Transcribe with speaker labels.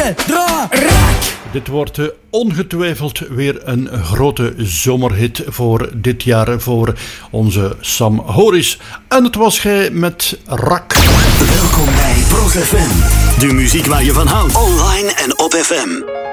Speaker 1: Raak!
Speaker 2: Dit wordt ongetwijfeld weer een grote zomerhit voor dit jaar voor onze Sam Horis. En het was hij met Rak.
Speaker 3: Welkom bij Pros FM. De muziek waar je van houdt. Online en op FM.